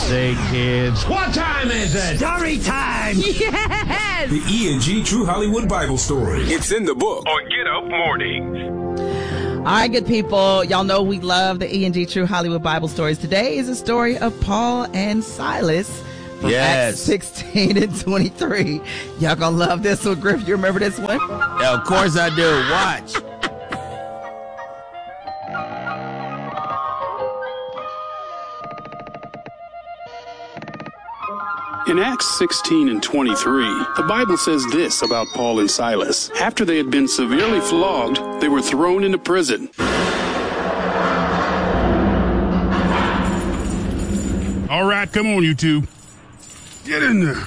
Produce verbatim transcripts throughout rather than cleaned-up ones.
say, kids, what time is it? Story time! Yes! The E and G True Hollywood Bible Story. It's in the book on Get Up Mornings. All right, good people. Y'all know we love the E and G True Hollywood Bible Stories. Today is a story of Paul and Silas from yes. Acts sixteen and twenty-three. Y'all gonna love this one, Griff. You remember this one? Yeah, of course I do. Watch. In Acts sixteen and twenty-three, the Bible says this about Paul and Silas. After they had been severely flogged, they were thrown into prison. All right, come on, you two. Get in there.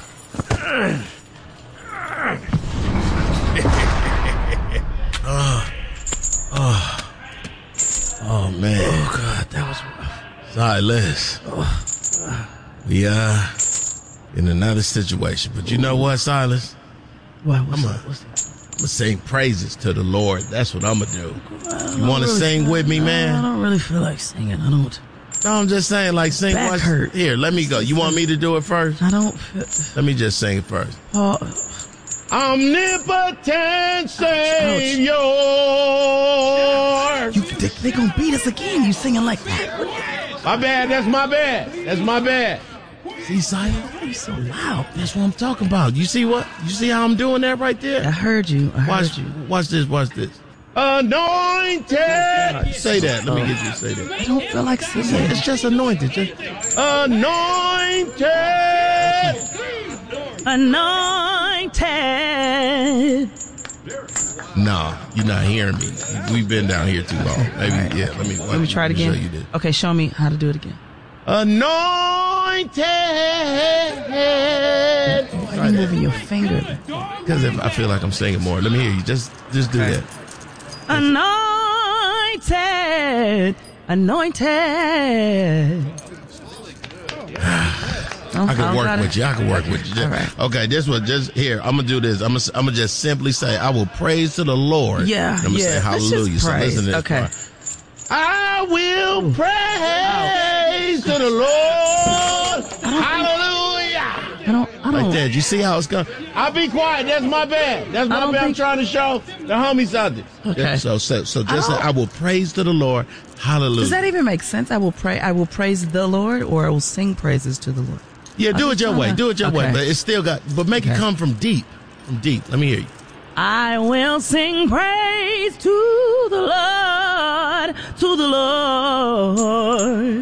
oh, oh, oh, man. Oh, God, that was rough. Silas. Oh. We are in another situation. But you know what, Silas? What? What's I'm that? What's that? going to sing praises to the Lord. That's what I'm going to do. Well, you want to really sing feel, with me, man? I don't really feel like singing. I don't. No, I'm just saying, like, sing. Back watch, hurt. Here, let me go. You want me to do it first? I don't feel. Let me just sing it first. Paul. Omnipotent Savior. You, they, they gonna beat us again. You singing like that? My bad. That's my bad. That's my bad. See, Silas? Why are you so loud? That's what I'm talking about. You see what? You see how I'm doing that right there? I heard you. I watch, heard you. Watch this. Watch this. Anointed. Oh, say that. Let me get you to say that. I don't feel like singing. It's just anointed. Just anointed. Anointed. No, you're not hearing me. We've been down here too long. Maybe, right. yeah. Let me. Let me try it again. Show you this. Okay, show me how to do it again. Anointed. Why are you moving your finger? Because I feel like I'm singing more. Let me hear you. Just, just do okay. that. Anointed, anointed. I can work with you. I can work with you. All right. Okay, this one, just here. I'm gonna do this. I'm gonna, I'm gonna just simply say, "I will praise to the Lord." Yeah, I'm gonna yeah. say Hallelujah. So listen to this okay. part. I will praise oh. to the Lord. Hallelujah. I don't. I don't. Like that. You see how it's going? I'll be quiet. That's my bad. That's my bad. Think... I'm trying to show the homies something. Okay. Yeah, so, so, so just I, say, I will praise to the Lord. Hallelujah. Does that even make sense? I will pray. I will praise the Lord, or I will sing praises to the Lord. Yeah, do it your way. Do it your okay. way. But it's still got. But make okay. it come from deep. From deep. Let me hear you. I will sing praise to the Lord, to the Lord.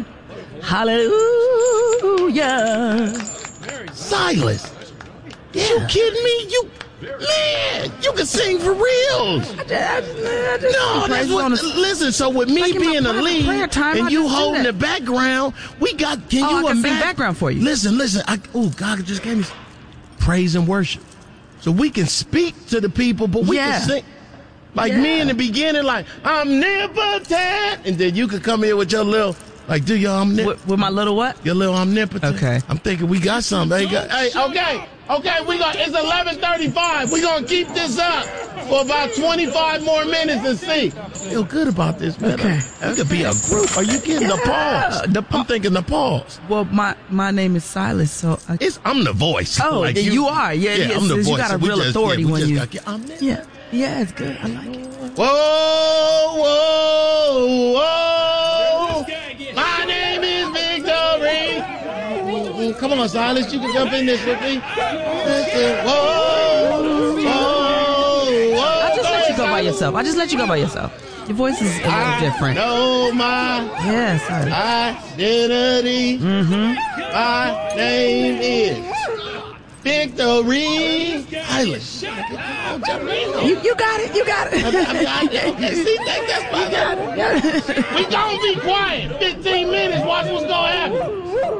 Hallelujah. Silas, yeah. You kidding me? You, man, you can sing for real. I just, I just no, that's what, listen, so with me being the lead time, and you holding the background, we got, can oh, you I can imagine? sing background for you. Listen, listen, I, oh, God just gave me praise and worship. So we can speak to the people, but we yeah. can sing. Like yeah. me in the beginning, like, omnipotent. And then you could come here with your little, like, do your omnipotent. With, with my little what? Your little omnipotent. Okay. I'm thinking we got something. Hey, got, hey okay. Okay, we got, it's eleven thirty-five. We're going to keep this up for about twenty-five more minutes and see. Feel good about this, man. Okay. It could be a group. Are you getting yeah. the pause? The pa- I'm thinking the pause. Well, my, my name is Silas, so I... It's, I'm the voice. Oh, like you, you are. Yeah, yeah yeah I'm the voice. You got a so real just, authority yeah, when you... Got, I'm yeah, yeah, it's good. I like it. Whoa, whoa, whoa. My name is Victory. Come on, Silas, you can jump in this with me. Whoa, whoa, whoa. I just let you go by yourself. I just let you go by yourself. Your voice is a little I different. know my yes, identity. Mm-hmm. My name is Victory. Silas. You, you got it. You got it. I, I, I, okay, see, that, that's my got it. We gonna be quiet. fifteen minutes. Watch what's gonna happen.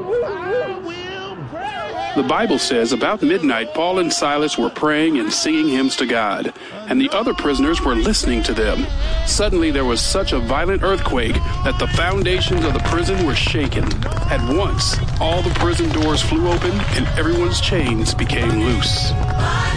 The Bible says about midnight, Paul and Silas were praying and singing hymns to God, and the other prisoners were listening to them. Suddenly there was such a violent earthquake that the foundations of the prison were shaken. At once, all the prison doors flew open and everyone's chains became loose.